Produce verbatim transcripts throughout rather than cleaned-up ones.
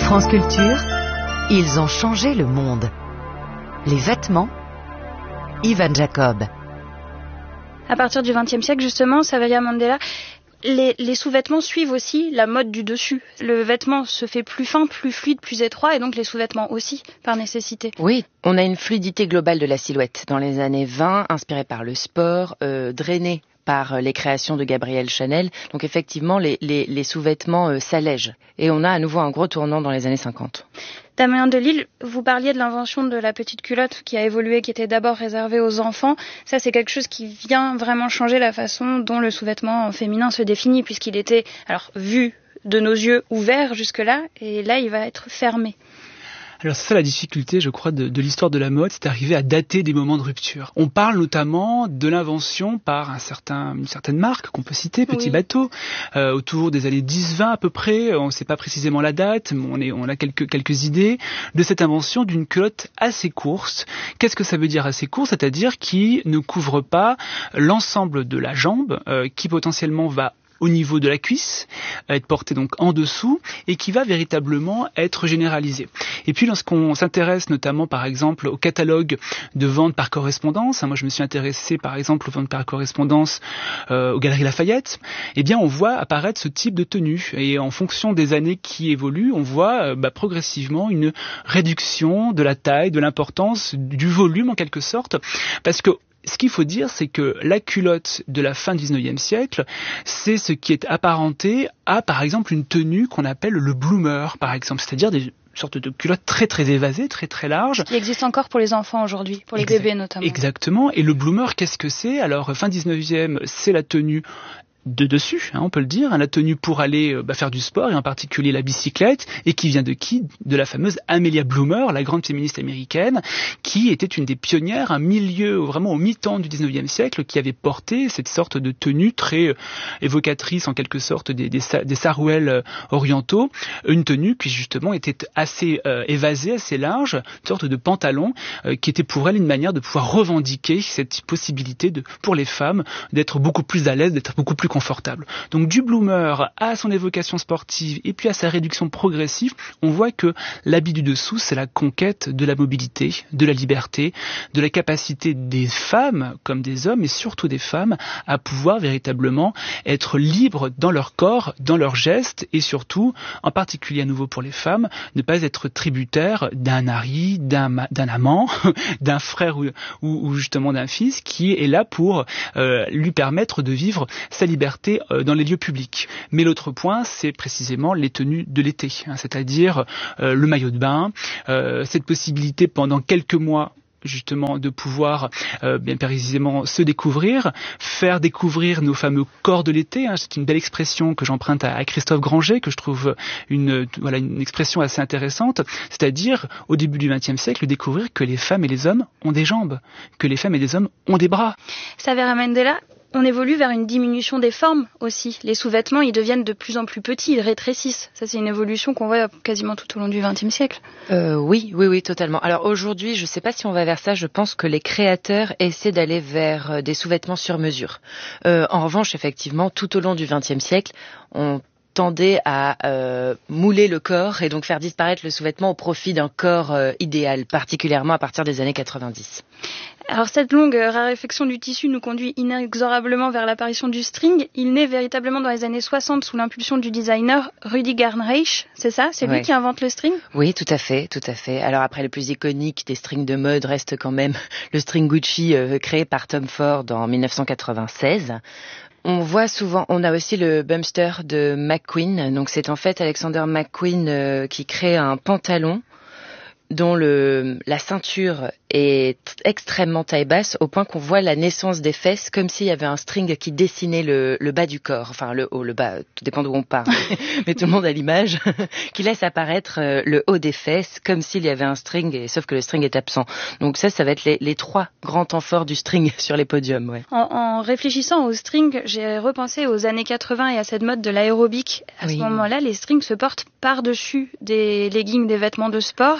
France Culture, ils ont changé le monde. Les vêtements, Ivan Jacob. À partir du vingtième siècle, justement, Saveria Mandela, les, les sous-vêtements suivent aussi la mode du dessus. Le vêtement se fait plus fin, plus fluide, plus étroit, et donc les sous-vêtements aussi, par nécessité. Oui, on a une fluidité globale de la silhouette. Dans les années vingt, inspirée par le sport, euh, drainée par les créations de Gabrielle Chanel. Donc effectivement, les, les, les sous-vêtements euh, s'allègent. Et on a à nouveau un gros tournant dans les années cinquante. Damien Delille, vous parliez de l'invention de la petite culotte qui a évolué, qui était d'abord réservée aux enfants. Ça, c'est quelque chose qui vient vraiment changer la façon dont le sous-vêtement féminin se définit, puisqu'il était alors vu de nos yeux ouvert jusque-là, et là, il va être fermé. Alors c'est ça la difficulté, je crois, de, de l'histoire de la mode, c'est d'arriver à dater des moments de rupture. On parle notamment de l'invention par un certain, une certaine marque qu'on peut citer, Petit oui. Bateau, euh, autour des années dix vingt à peu près. On ne sait pas précisément la date, mais on, est, on a quelques, quelques idées de cette invention d'une culotte assez courte. Qu'est-ce que ça veut dire assez court ? C'est-à-dire qui ne couvre pas l'ensemble de la jambe, euh, qui potentiellement va au niveau de la cuisse, être porté donc en dessous, et qui va véritablement être généralisé. Et puis lorsqu'on s'intéresse notamment par exemple au catalogue de vente par correspondance, hein, moi je me suis intéressé par exemple aux ventes par correspondance euh, aux Galeries Lafayette, eh bien on voit apparaître ce type de tenue, et en fonction des années qui évoluent, on voit euh, bah, progressivement une réduction de la taille, de l'importance, du volume en quelque sorte, parce que ce qu'il faut dire, c'est que la culotte de la fin du dix-neuvième siècle, c'est ce qui est apparenté à, par exemple, une tenue qu'on appelle le bloomer, par exemple, c'est-à-dire des sortes de culottes très très évasées, très très larges. Qui existe encore pour les enfants aujourd'hui, pour les Exa- bébés notamment. Exactement. Et le bloomer, qu'est-ce que c'est ? Alors, fin dix-neuvième, c'est la tenue de dessus, hein, on peut le dire, hein, la tenue pour aller bah, faire du sport, et en particulier la bicyclette, et qui vient de qui ? De la fameuse Amelia Bloomer, la grande féministe américaine, qui était une des pionnières, un milieu vraiment au mi-temps du dix-neuvième siècle, qui avait porté cette sorte de tenue très euh, évocatrice en quelque sorte des, des, des sarouels euh, orientaux, une tenue qui justement était assez euh, évasée, assez large, une sorte de pantalon, euh, qui était pour elle une manière de pouvoir revendiquer cette possibilité de, pour les femmes d'être beaucoup plus à l'aise, d'être beaucoup plus confortable. Donc du bloomer à son évocation sportive et puis à sa réduction progressive, on voit que l'habit du dessous, c'est la conquête de la mobilité, de la liberté, de la capacité des femmes comme des hommes, et surtout des femmes, à pouvoir véritablement être libres dans leur corps, dans leurs gestes, et surtout, en particulier à nouveau pour les femmes, ne pas être tributaires d'un mari, d'un, d'un amant, d'un frère ou, ou, ou justement d'un fils qui est là pour euh, lui permettre de vivre sa liberté dans les lieux publics. Mais l'autre point, c'est précisément les tenues de l'été, hein, c'est-à-dire euh, le maillot de bain, euh, cette possibilité pendant quelques mois justement de pouvoir euh, bien précisément se découvrir, faire découvrir nos fameux corps de l'été, hein, c'est une belle expression que j'emprunte à, à Christophe Granger, que je trouve une, voilà, une expression assez intéressante, c'est-à-dire au début du vingtième siècle, découvrir que les femmes et les hommes ont des jambes, que les femmes et les hommes ont des bras. Saveria Mandela, on évolue vers une diminution des formes aussi. Les sous-vêtements, ils deviennent de plus en plus petits, ils rétrécissent. Ça, c'est une évolution qu'on voit quasiment tout au long du vingtième siècle. Euh, oui, oui, oui, totalement. Alors aujourd'hui, je ne sais pas si on va vers ça, je pense que les créateurs essaient d'aller vers des sous-vêtements sur mesure. Euh, en revanche, effectivement, tout au long du vingtième siècle, on tendait à euh, mouler le corps et donc faire disparaître le sous-vêtement au profit d'un corps euh, idéal, particulièrement à partir des années quatre-vingt-dix. Alors cette longue raréfaction du tissu nous conduit inexorablement vers l'apparition du string. Il naît véritablement dans les années soixante sous l'impulsion du designer Rudi Garnreich, c'est ça ? C'est lui ouais. qui invente le string ? Oui, tout à fait, tout à fait. Alors après, le plus iconique des strings de mode reste quand même le string Gucci euh, créé par Tom Ford en dix-neuf cent quatre-vingt-seize. On voit souvent, on a aussi le bumster de McQueen. Donc c'est en fait Alexander McQueen euh, qui crée un pantalon dont le, la ceinture est extrêmement taille basse, au point qu'on voit la naissance des fesses comme s'il y avait un string qui dessinait le, le bas du corps, enfin le haut, le bas, tout dépend d'où on part, mais tout le monde a l'image, qui laisse apparaître le haut des fesses comme s'il y avait un string, et, sauf que le string est absent. Donc ça, ça va être les, les trois grands temps forts du string sur les podiums. Ouais. En, en réfléchissant au string, j'ai repensé aux années quatre-vingts et à cette mode de l'aérobic. À oui. ce moment-là, les strings se portent par-dessus des leggings, des vêtements de sport, et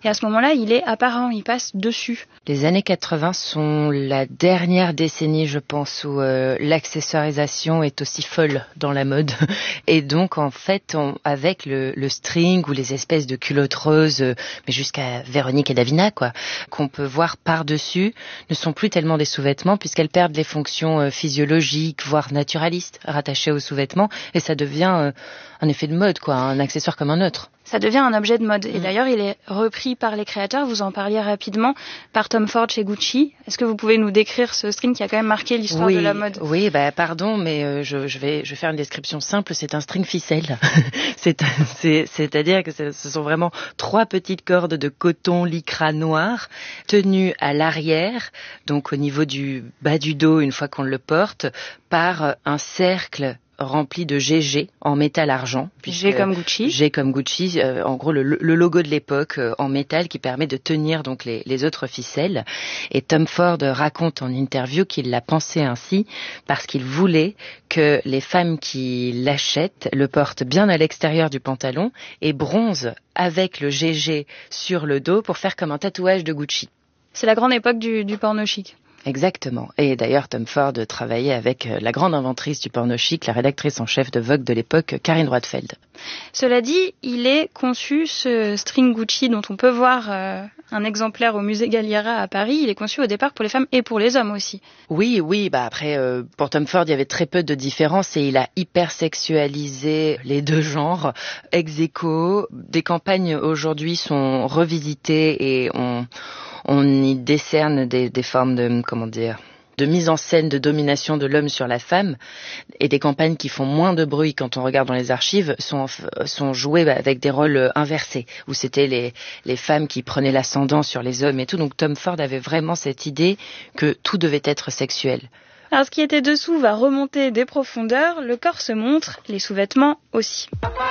et à ce moment-là, il est apparent, il passe dessus. Les années quatre-vingts sont la dernière décennie, je pense, où euh, l'accessoirisation est aussi folle dans la mode. Et donc, en fait, on, avec le, le string ou les espèces de culottes roses, euh, mais jusqu'à Véronique et Davina, quoi, qu'on peut voir par-dessus, ne sont plus tellement des sous-vêtements puisqu'elles perdent les fonctions euh, physiologiques, voire naturalistes, rattachées aux sous-vêtements, et ça devient euh, un effet de mode, quoi, un accessoire comme un autre. Ça devient un objet de mode. Et d'ailleurs, il est repris par les créateurs, vous en parliez rapidement, par Tom Ford chez Gucci. Est-ce que vous pouvez nous décrire ce string qui a quand même marqué l'histoire oui, de la mode? Oui, bah pardon, mais euh, je, je, vais, je vais faire une description simple. C'est un string ficelle. c'est, c'est, c'est-à-dire que ce sont vraiment trois petites cordes de coton lycra noir tenues à l'arrière, donc au niveau du bas du dos une fois qu'on le porte, par un cercle rempli de G G en métal argent. G comme Gucci. G comme Gucci, euh, en gros le, le logo de l'époque euh, en métal qui permet de tenir donc les, les autres ficelles. Et Tom Ford raconte en interview qu'il l'a pensé ainsi parce qu'il voulait que les femmes qui l'achètent le portent bien à l'extérieur du pantalon et bronzent avec le G G sur le dos pour faire comme un tatouage de Gucci. C'est la grande époque du, du porno chic. Exactement. Et d'ailleurs, Tom Ford travaillait avec la grande inventrice du porno chic, la rédactrice en chef de Vogue de l'époque, Karine Roitfeld. Cela dit, il est conçu, ce string Gucci, dont on peut voir euh, un exemplaire au musée Galliera à Paris, il est conçu au départ pour les femmes et pour les hommes aussi. Oui, oui, bah après, euh, pour Tom Ford, il y avait très peu de différences et il a hyper sexualisé les deux genres, ex aequo. Des campagnes aujourd'hui sont revisitées et on... on y décerne des, des formes de, comment dire, de mise en scène de domination de l'homme sur la femme, et des campagnes qui font moins de bruit quand on regarde dans les archives sont, sont jouées avec des rôles inversés, où c'était les, les femmes qui prenaient l'ascendant sur les hommes et tout. Donc Tom Ford avait vraiment cette idée que tout devait être sexuel. Alors ce qui était dessous va remonter des profondeurs, le corps se montre, les sous-vêtements aussi.